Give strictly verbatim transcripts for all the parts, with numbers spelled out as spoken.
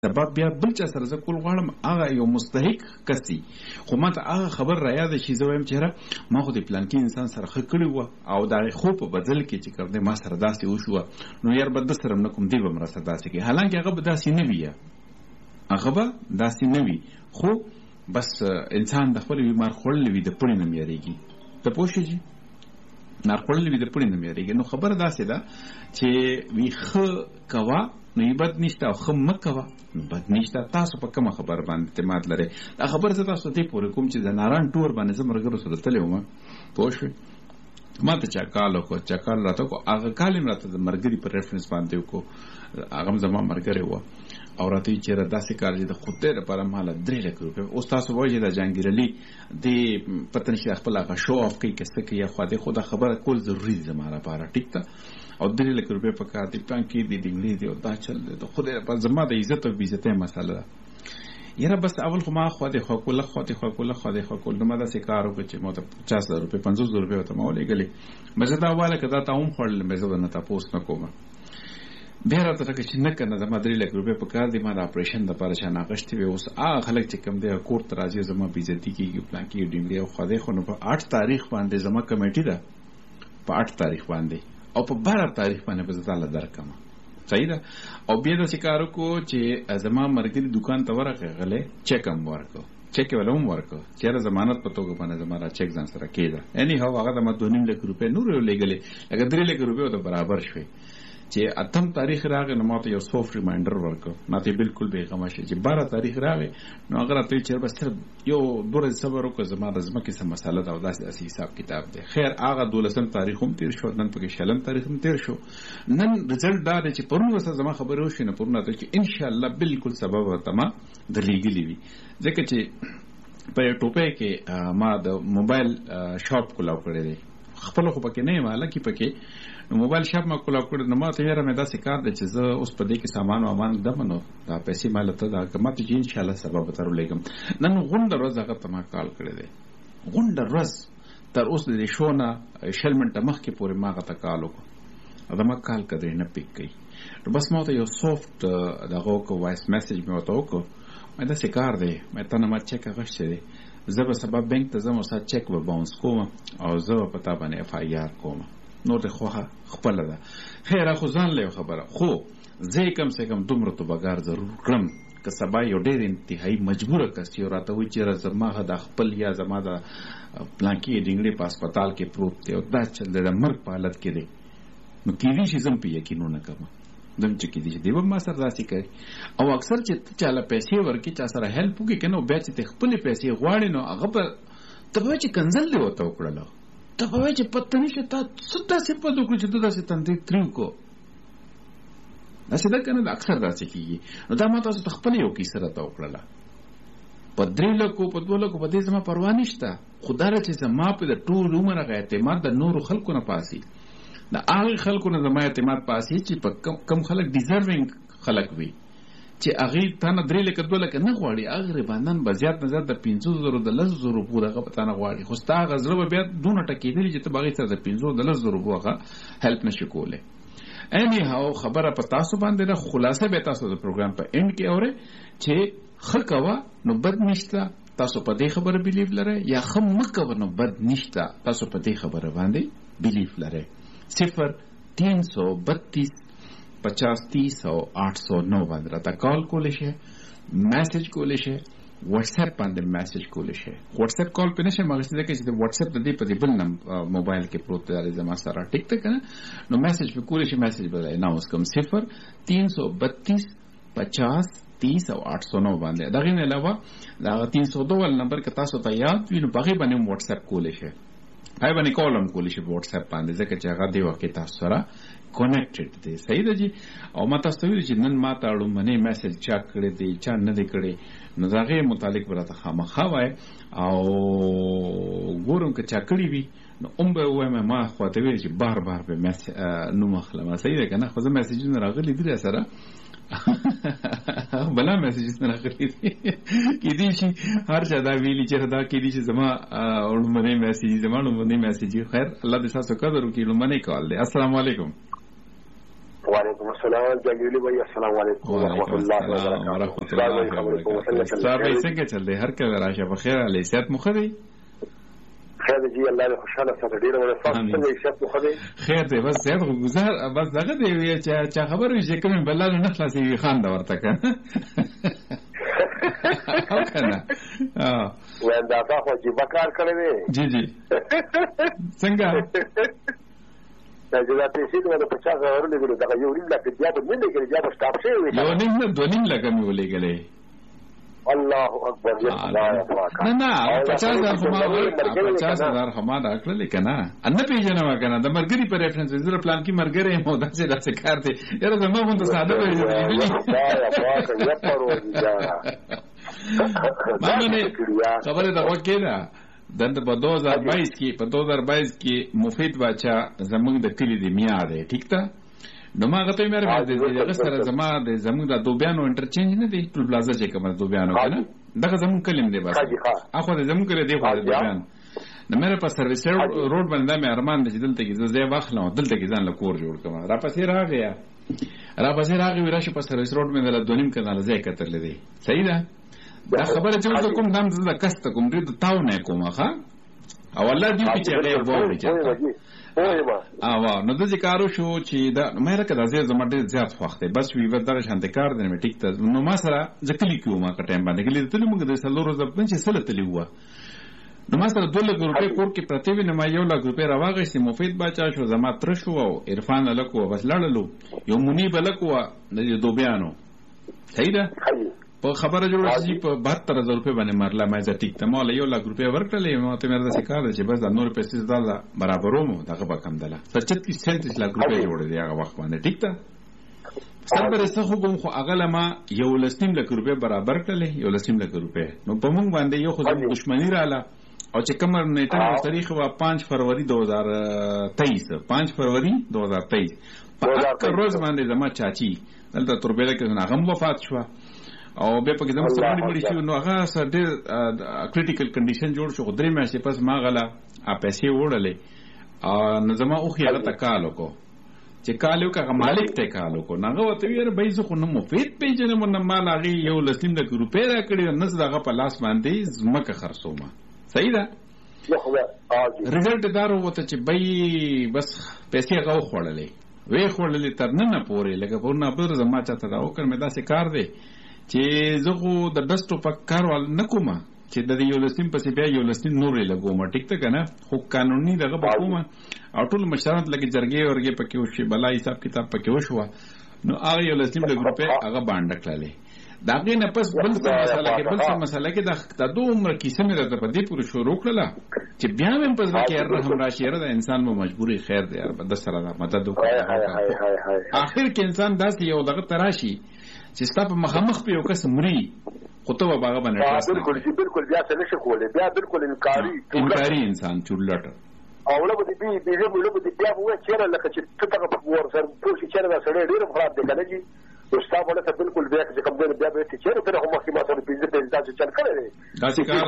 سبب بیا بل چا سره زه کول غواړم هغه یو مستحق کسي خو ما ته هغه خبر را یاد شي زه وایم چې ما خو د پلان کې انسان سره ښه کړی وه او دا خو په بدل کې چې کړی ما سره داسې وشوه نو یار به ده سره نه کوم دی به م راسره داسې کوي حالانکې هغه به داسې نه وي هغه به داسې نه وي خو بس انسان د خپل بیمار خوړلی وي د پړي نه م یارېږي ته پوه شې نار خوړلی وي د پړي نه م یارېږي نو خبره داسې ده چې وي ښه کوه نو یې بد نشته او ښه مه کوه نو بد نشته تاسو په کومه خبره باندې اعتماد لرئ دا خبره زه تاسو ته دې پورې کوم چې د ناران ټور باندې زه ملګرو سره تللی وم پوه شوې ما ته چا کال وکړو چا کال راته وکړو هغه کال یې راته د ملګري په ریفرنس باندې وکړو هغه هم زما ملګری وه او راته وایي چېرې داسې کار چې د خدای لپاره ماله درې لکه روپۍ اوس تاسو وایي چې د جهانګیر علي دې پته نشي خپل هغه شو آف کوي که څه کوي یا خوا دې خو دا خبره کول ضروري دي زما لپاره ټیک ده او درې لکه روپۍ په کار دي پلان کې دي د انګلیس دی او دا چل دی د خدای لپاره زما د عزت او بېعزتۍ مسله ده یاره بس اول خو ما خوا دې خوا کوله خوا دې خوا کوله خوا دې خوا کوله نو ما داسې کار وکړ چې ما ته پچاس زره روپۍ پنځوس زره روپۍ ورته ما ولېږلې مې زه دا واله که دا تا هم خوړل مې زه به نه تپوس نه کوم بیا راته راکړه چې نه که نه زما درې لکه روپۍ په کار دي ما د اپریشن دپاره چا ناغښتې وې اوس هغه خلک چې کوم دی کور ته راځي زما بېعزتي کېږي پلان کېږي ډینګلي او خوا دې خو نو په اټ تاریخ باندې زما کمیټي ده په اټ تاریخ باندې او په باره تاریخ باندې به زه تاله درکړم صحیح ده او بیا داسې کار وکړو چې زما ملګري دکان ته ورغی غلی چیک هم ورکړو چیک یې وله هم ورکړو چېرې ضمانت په توګه باندې زما را چیک ځان سره کېده اني هو هغه ته ما دوه نیم لکه روپۍ نور ولېږلې لکه درې لکه روپۍ ورته برابر شوې چې اتم تاریخ راغی نو ما ته یو سافت ریمایندر ورکړو ما ته بالکل بېغمه شي چې باره تاریخ راغی نو هغه راته وایي چې بس صرف یو دوه ورځې صبر وکړه زما د ځمکې څه مسله ده او داسې داسې حساب کتاب دی خیر هغه دولسم تاریخ هم تېر شو نن پکې شلم تاریخ هم تېر شو نن رزلټ دا دی چې پرون ورسره زما خبرې وشوې نو پرون راته چې انشاءالله بالکل سبب ورته ما درلېږلي وي ځکه چې په یو ټوپۍ کې ما د موبایل شاپ کولاو کړی دی خپل خو پکې نه یم حالکې پکې نو موبایل شاپ ما کولاو کړی نو ما ته یاره مې داسې کار دی چې زه اوس په دې کې سامان وامان ږدم نو دا پیسې ما له ته دا که ما ته چې انشاءالله سبا به ته ورلېږم نن غونډه ورځ هغه ته ما کال کړی دی غونډه ورځ تر اوس د دې شو نه شل منټه مخکې پورې ما هغه ته کال وکړو زما کال کدرې نه پیک کوي نو بس ما ورته یو سافت دغه وکړو وایس میسج مې ورته وکړو مې داسې کار دی مې تا نه ما چیک اخیستی دی زه به سبا بینک ته ځم او ستا چیک به باونس کوم او زه به په تا باندې اف آی آر کوم نور د خوښه خپله ده خیر خو ځان له یو خبره خو زه کم سے کم دومره توبهګار ضرور کړم که سبا یو ډېر انتهایي مجبوره کس چې راته وایي چې زما د خپل یا زما د پلانکي ډینګلې په هسپتال کې پروت دی او دا چل دی د مرګ په حالت کې دی نو کېدای شي زه هم په یقینونه کوم دم چې کېدای شي دی به ما سره داسې کوي او اکثر چې ته چاله پیسې ورکړي چا سره هیلپ وکړي که نه بیا چې ته خپلې پیسې غواړې نو هغه به ته به وایي چې کنځل دې ورته وکړله ته به وایي چې پته نشته تا څه داسې پد وکړو چې ته داسې تندی ترېو کو داسې ده که نه اکثر داسې کېږي نو دا ما تاسو ته خپله یو کیسه راته وکړله په درې لکو په دوه لکو په دې زما پروا نشته خو دا چې زما په د ټول عمر هغه اعتماد د نورو خلکو نه پاسي د هغې خلکو نه زما اعتماد پاسي چې په کم خلک ډیزرونګ خلک وي چې هغې تا نه درې لکه دوه لکه نه غواړي هغه غریبانان به زیات نه زیات د پنځو زرو د لسو زرو پورې هغه په تا نه غواړي خو ستا هغه زړه به بیا دونه ټکېدلي چې ته به هغې سره د پنځو د لسو زرو هغه هیلپ نشي کولی اینی هاو خبره په تاسو باندې ده خلاصه به تاسو د پروګرام په اینډ کې اورئ چې ښه کوه نو بد نشته تاسو په دې خبره بلیف لرئ یا ښه مه کوه نو بد نشته تاسو په دې خبره باندې بلیف لرئ صفر تین سو بتیس پچاس تیس او آٹھ سو نو باندې راته کال کولی شئ میسج کولی شئ واٹس ایپ باندې میسج کولی شئ واٹس ایپ کال پې نه شم اخیستی ځکه چې د واټس ایپ د دې په دې بل موبایل کې پروت دی زما سره ټیک ده که نه نو میسج پې کولی شئ میسج به اناونس کوم صفر تین سو بتیس پچاس تیس او آٹھ سو نو باندې د هغې نه علاوه د هغه تین سو دو والا نمبر که تاسو ته یاد وي نو په هغې باندې هم واټس ایپ کولی شئ هغې باندې کال هم کولی شي په واټس ایپ باندې ځکه چې هغه دې وخت کې تاسو سره کنیکټډ دی صحیح ده جی او ما تاسو ته ویلي چې نن ما ته اړومبنی میسج چا کړی دی چا نه دی کړی نو د هغې متعلق به راته خامخا وایي او ګورم که چا کړي وي نو هم به ووایم ما خوا ته ویلي چې بار بار به نوم اخلم صحیح ده که نه خو زه میسجونه راغلي دي راسره بلا میسیجز نه راغلي دي کېدای شي هر چا دا ویلي چې دا کېدای شي زما لومړنی میسیج زما لومړنی میسیج خیر الله دې ستاسو قدر وکړي لومړنی کال دی السلام علیکم وعلیکم السلام جنگلی بھائی السلام علیکم ورحمۃ اللہ وبرکاتہ. سار بھائی څنګه چل دی؟ هر کله راشه په خیر علي صحت مو ښه دی؟ خیر دی الله دې خوشاله ساتي. ډیره ونه څنګه صحت مو ښه دی؟ خیر دی بس صحت خو گزار بس دغه دی چې چا خبر وي چې کوم بلال نه خلاصي خان دا ورته کنه او کنه اه وندا تاسو چې بکار کړی دی. جی جی څنګه دا چې پیسې د پچاس زره لګول دا یو ریم لا په بیا په منډه کې بیا په سټاپ شي یو نیم نه دوه نیم لګم یو لګلې. الله اکبر. نه نه پچاس زره خو ما پچاس زره خو ما دا کړل کنه ان پیژنه ما کنه د مرګري په ریفرنس زره پلان کې مرګري مو دا څه داسې کار دی یاره زما مونږ ته ساده وایي ما نه خبره دا وکړه دند په دو هزار بائیس کې په دو هزار بائیس کې مفید باچا زمونږ د کلی د میا دی ټیک تا نو ما غته مې راځي دغه سره زما د زمونږ د دوبیانو انټرچینج نه دی ټول پلازا چې کوم دوبیانو کنه دغه زمونږ کلیم دی بس اخو د زمونږ کلی دی خو د دوبیان نو مې په سرویس روډ باندې مې ارمان د دلته کې زه واخلم دلته کې ځان له کور جوړ کړم را پسې راغی را پسې راغی ورشه په سرویس روډ مې د دونیم کنه ځای کتر لیدي صحیح ده دا خبره چې اوس کوم نام زده کسته کوم دې ته تاو نه کومه ښا او الله دې چې هغه وایي چې اه وا نو د ذکرو شو چې دا مې راکړه د زما ډېر زیات وخت بس وی ودره شانته کار دې مې ټیک ته نو ما سره ځکلی کیو ما کټایم باندې کلی ته موږ د سلورو زبن چې سره تلی و نو ما سره دوه لږ روپې کور کې پرتی وینم ما یو لږ روپې راوغښتې مفید باچا شو زما تر شو او عرفان لکو بس لړلو یو منیب لکو د دوبیانو صحیح ده په خبره جوړه چې په بهتر هزار روپے باندې مرله ما زه ټیک ته مال یو لک روپے ورکړلې ما ته مې راځي کار چې بس د نور پیسې زاله برابرومو دغه به کم دله پچتیس سنټیس لک روپے جوړې دی هغه وخت باندې ټیک ته سربره څه خو کوم خو اغله ما یو لسنیم لک روپے برابر کړلې یو لسنیم لک روپے نو په مونږ باندې یو خو دښمنی رااله او چې کومر نیټه تاریخ وا پانچ فروری دو هزار تیئیس پانچ فروری دو هزار تیئیس په اکر روز باندې زما چاچی دلته تربیره کې هغه وفات شو او به په کوم څه باندې مړی شو نو هغه سره د کریټیکل کنډیشن جوړ شو درې میاشتې پس ما غلا ا پیسې وړلې ا نظم او خو هغه تکالو کو چې کالو کا مالک ته کالو کو نغه وته ویره به زه خو نو مفید پیژنه مون مال هغه یو لسنیم د روپې را کړی نس دغه په لاس باندې زمکه خرڅومه صحیح ده رزلټ دارو وته چې بای بس پیسې هغه خوړلې وی خوړلې تر نه نه پورې لکه په نه پر زما چاته دا وکړ مې دا څه کار دی چې زه خو د ډسټو په کار ول نه کوم چې د یو لسیم پسې بیا یو لسیم نورې لګوم ټیک ته کنه خو قانوني دغه بکوم او ټول مشرانت لګي جرګې ورګې پکې وشي بلا حساب کتاب پکې وشو نو هغه یو لسیم د ګروپه هغه باندې کړلې داغه نه پس بل څه مسله کې بل څه مسله کې د دومره کیسه مې راته په دې پورې شروع کړله چې بیا مې پس کې رحم راشي را د انسان مو مجبوري خیر دی یار بد سره مدد وکړي اخر کې انسان داسې یو دغه تراشي چې ستاسو مخامخ په یو کس مري خو ته به هغه باندې بالکل بالکل بیا څه نشي کولای بیا بالکل انکاری انکاری انسان چولټ او له دې بي بي له دې بیا وو چیرې لکه چې ته څنګه په ور سره ټول چې چیرې سره ډېر خراب دي کنه جی استاد ولا ته بالکل بیا چې کوم دې بیا به چې چیرې ته هم مخکې ما سره پیځه پیځه چې چل کړی دا چې کار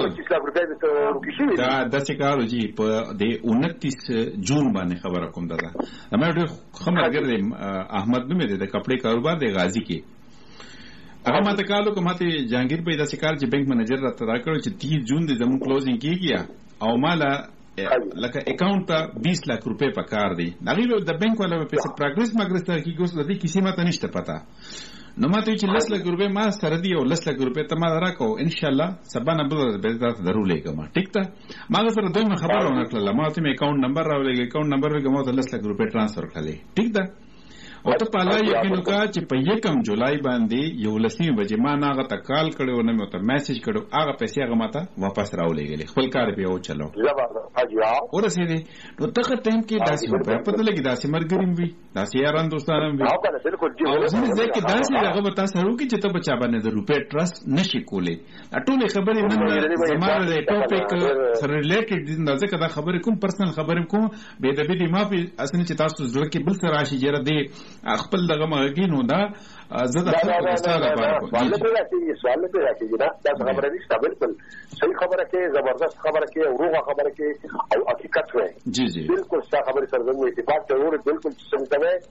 دا د چې کار جی په د انتیس جون باندې خبره کوم ده امر ډېر خمرګر احمد نومې د کپڑے کاروبار د غازی کې هغه ماته کالو کوم ته جهانگیر په داسې کار چې بانک منیجر راته راکړو چې تیس جون د زمون کلوزینګ کیږي او مالا لکه اکاؤنٹ ته بیس لک روپے په کار دی هغه د بانک ولا په پیسې پروګرس مګرس تر کې ګوس لدی کسی ماته نشته پتا نو ماته چې لس لک روپے ما سره دی او لس لک روپے ته ما راکو ان شاء الله سبا نه بل به تاسو درولې کوم ټیک ته ما سره دوی خبرونه کړل ما ته اکاؤنٹ نمبر راولې اکاؤنٹ نمبر وګمو ته لس لک روپے ټرانسفر کړلې ټیک ده او ته پالا یقین وکړه چې په یکم جولای باندې یو لسمه بجې ما ناغه ته کال کړو نه مې ته میسج کړو هغه پیسې هغه ماته واپس راولېږي خپل کار به او چلو ورسېدې نو دغه ټایم کې داسې په پته لګي داسې مرګریم وي داسې یاران دوستانم وي او ځینې ځکه داسې هغه به تاسو ورو کې چې ته بچا باندې د روپې ټرست نشي کولې ټولې خبرې من زماره د ټاپک سره ریلیټډ دي ځکه دا خبرې کوم پرسنل خبرې کوم به د بي دي ما په اسنه چې تاسو ځل کې بل څه راشي جره دی خپل دغه مګینو دا زړه خپل ستاره باندې سوال به راځي سوال به راځي دا خبره نشته بالکل صحیح خبره کې زبردست خبره کې او روغه خبره کې او حقیقت وای جی جی بالکل صحیح خبره سره زموږ اتفاق ضرور بالکل څنګه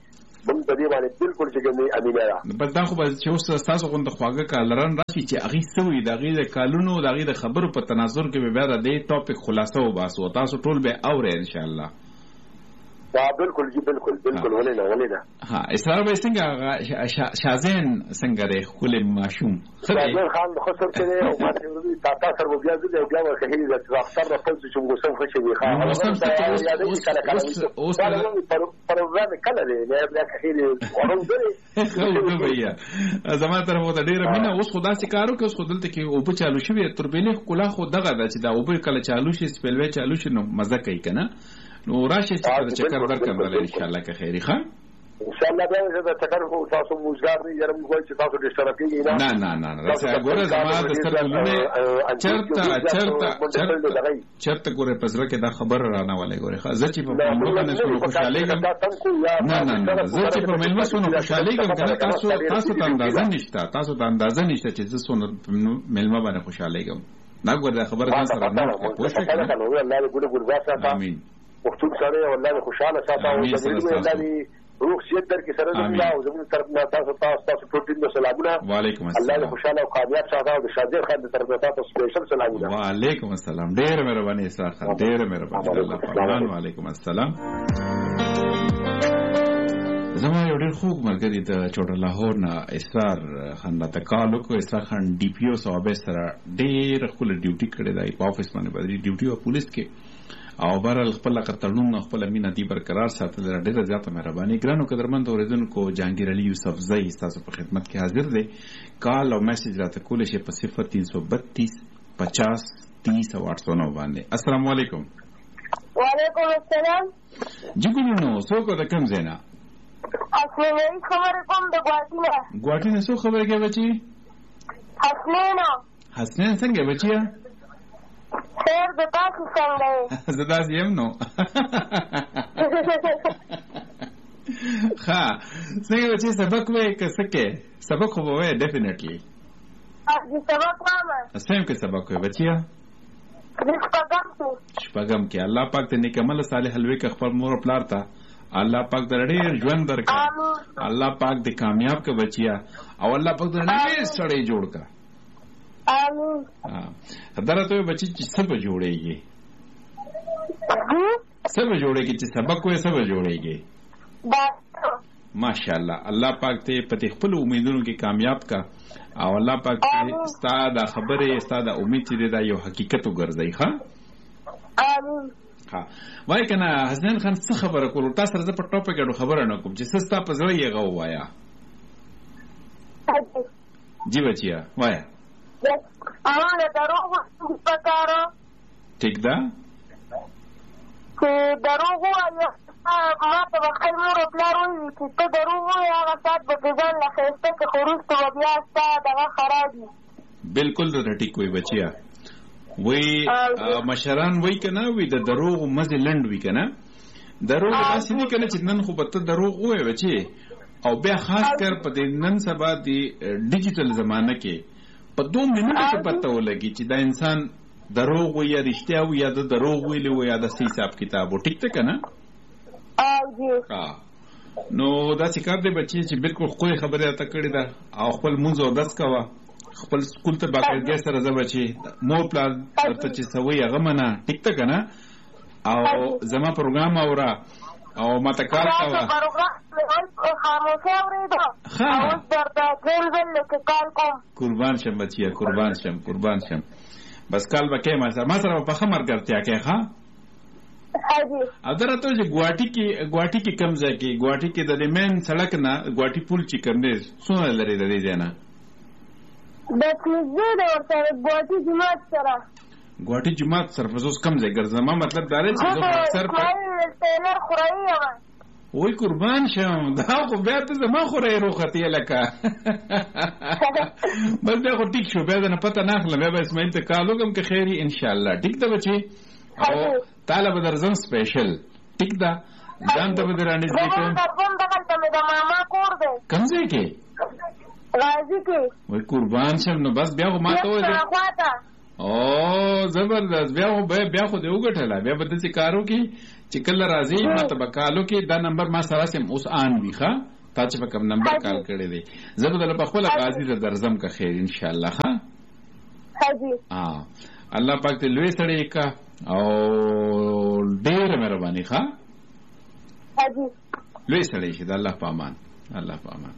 موږ په دې باندې بالکل چې ګنې امینه ده. بس دا خو به چې اوس تاسو غونډه خواږه کالران راشي چې هغې سوي د هغې د کالونو د هغې د خبرو په تناظر کې به بیا د دې ټاپک خلاصه وباسو تاسو ټول به اورئ انشاءالله. دا بالکل جی بالکل بالکل ولې نه ولې نه. ها اسرار به څنګه شازین څنګه دی ښکلی ماشوم شازین خان خسر چې دی او ما ته تا تا سره بیا زه بیا ورته هیلې د اختر د خپل چې موسم خوشي وي خان موسم څه اوس پروګرام کله دی نه بیا هیلې ورته خو بیا زما طرف ته ډیره مینه اوس خدا سي کارو کې اوس خو دلته کې او په چالو شوی تر بیلې کلا خو دغه د چې دا او په کله چالو شي سپلوي چالو شي نو مزه کوي کنه نو راشي چې چکر درکم بل ان شاء الله که خیری ښه ان شاء الله دا د چکر خو تاسو موزګار نه یره موږ چې تاسو د اشتراکي نه نه نه نه راځه ګوره زما د سترګلونه چرته چرته چرته ګوره پزره کې دا خبر رانه ولې ګوره زه چې په ملمه باندې سونه خوشاله ګم نه نه نه زه چې په ملمه سونه خوشاله ګم کنه تاسو تاسو ته اندازه نشته تاسو ته اندازه نشته چې زه سونه ملمه باندې خوشاله ګم دا ګوره خبر ځان سره نه پوښتنه الله دې ګوره ګوره ساته امين وختو سره والله خوشاله ساته او دې الله دې روح سیت در کې سره الله او زموږ طرف نه تاسو تاسو تاسو ټول دې سلامونه وعلیکم السلام الله دې خوشاله او کامیاب ساته او شاجر خان دې طرف تاسو سپیشل سلامونه وعلیکم السلام ډېر مهرباني اسرار خان ډېر مهرباني الله پاک وعلیکم السلام. زما یو ډېر خوږ ملګری د چوټه لاهور نه اسرار خان راته کال وکړو. اسرار خان ډي پي او صوابه سره ډېر ښکلی ډیوټي کړې ده په آفس باندې بدري ډیوټي او پولیس کې او بهرحال خپل قطرونو خپل مینه دی برقرار ساتل ډېره زیاته مهرباني. ګرانو قدرمند اوریدونکو جهانگیر علي یوسف زئی تاسو په خدمت کې حاضر دی. کال او میسج راته کولی شي په صفر تین سو بتیس پچاس تیس او آٹھ سو نو باندې. السلام علیکم. وعلیکم السلام. جی ګلونو څوک د کوم ځای نه؟ حسنین خبرې کوم د ګواټي نه. ګواټي نه څو خبرې کوي بچي؟ حسنین. حسنین څنګه بچیا؟ خیر د تاسو څنګه یې؟ زه داسې یم نو. ښه څنګه بچي سبق وایې که څه کې؟ سبق خو به وایې ډیفینټلی. سبق وامه. څنګه کې سبق وایې بچیا؟ شپږم کې. شپږم کې الله پاک ته نیک عمل صالح لوی که خپل مور پلار ته الله پاک در ډېر ژوند درکړه. الله پاک دې کامیاب که بچیا او الله پاک در ډېر سړی جوړ که. آمین. خبره ته بچی چې څه به جوړېږي څه به جوړېږي چې سبق وایې څه به جوړېږي ماشاءالله. الله پاک ته په خپل امیدونو کې کامیاب کا او الله پاک ته ستا دا خبرې ستا دا امید چې دا یو حقیقت وګرځي. ښه آمین. ها وای کنه حسنین خان څه خبره کولو تاسو سره زه په ټاپک کې خبره نه کوم چې څه ستا په زړه یې غو وایا. جی بچیا وایا. اونه دروغ پکاره ٹھیک ده چې دروغ وایي ما ته به خپل مور او پلار وایي چې ته دروغ وایي هغه ساعت به دې ځان له ښایسته که خو وروسته به بیا ستا دغه خراب وي. بالکل درته ټیک وایي بچیا. وی مشران وی که نه وي د دروغ مزې لنډ وي که نه دروغ داسې دي که نه چې نن خو به ته دروغ ووایې بچې او بیا خاص کر په دې نن سبا د ډیجیټل زمانه کې په دوه منټو کې پته ولګي چې دا انسان دروغ وي یا رښتیا وي یا د دروغ ویلي وي یا د څه حساب کتاب و. ټیک ده که نه؟ نو داسې کار دی بچې چې بالکل ښکلې خبرې راته کړې ده او خپل مونځ اودس کوه خپل سکول ته باقاعدګۍ سره ځه بچې مور پلار درته چې څه وایي هغه منه. ټیک ده که نه؟ او زما پروګرام اوره او ماته کار کوه. قربان شم بچیا قربان شم قربان شم. بس کال به کې ما سره ما سره په ښه ملګرتیا کې. ښه او درته چې ګواټي کې ګواټي کې کوم ځای کې ګواټي کې د مین سړک نه ګواټي پول چې کوم دی څومره لري د دې ځای نه؟ ګواټي جومات سره ګواټي جومات سره په اوس کوم ځای ګرځم ما مطلب دا دی چې زه اکثر وای قربان شم دا خو بیا ته زما خورای روختې لکه بس بیا خو ټیک شو بیا نه پته نه اخلم بیا به اسماعیل ته کال وکړم که خیر ان شاء الله. ټیک ده بچي او تعالی به درځم سپیشل. ټیک ده ځان ته به درانځي کوم کوم ځای کې غازی کې وای قربان شم نو بس بیا خو ما ته وای او زبردست بیا خو بیا خو دې وګټله بیا به داسې کار وکړي چې کله راځي ما ته بکالو کې دا نمبر ما سره سم اوس آن وی ښا تا چې په کوم نمبر کال کړی دی زه به دل په خپل قاضي ته درځم که خیر ان شاء الله ها حاجی ها الله پاک دې لوی سړی کا او ډېر مهرباني ښا حاجی لوی سړی شه د الله په امان الله په امان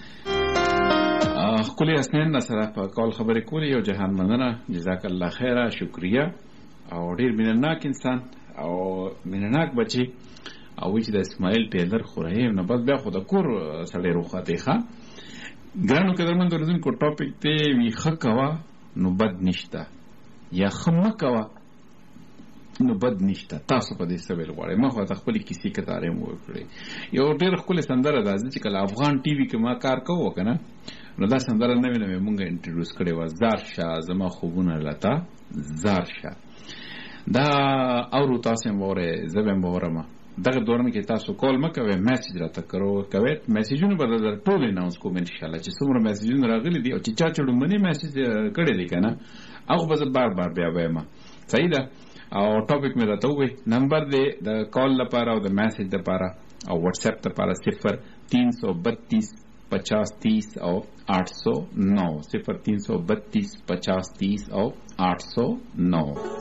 خپل اسنین سره په کال خبرې کولې او جهان مننه جزاک الله خیره شکریا او ډېر مینناک انسان او مینناک بچي او چې د اسماعیل ټیلر خوره نه بس بیا خو د کور سړی روخاته ښه ګرانو قدرمن درځم کو ټاپک ته وی خکوا نو بد نشته یا خمکوا نو بد نشته تاسو په دې سوال غواړئ ما خو خپل کیسې کتارې مو وکړې یو ډېر خپل سندره راځي چې کله افغان ټي وي کې ما کار کوو کنه نو دا سندره نوې نوې مونږه انټروډوس کړې و زار شاه زما خوبونه لتا زار شاه دا اورو تاسو موره زبم وره دغه دوران کې تاسو کال مکوئ میسج راته کرو کوئ میسجونه به در ټول اناونس کوم ان شاء الله چې څومره میسجونه راغلي دي او چې چا چړو منی میسج کړی دی کنه هغه به بار بار بیا وایم صحیح ده او ټاپک مې راته وې نمبر دی د کال لپاره او د میسج لپاره او واتس اپ لپاره صفر तीन सौ बत्तीस पचास तीस और आठ सौ नौ सिफर तीन सौ बत्तीस पचास तीस और आठ सौ नौ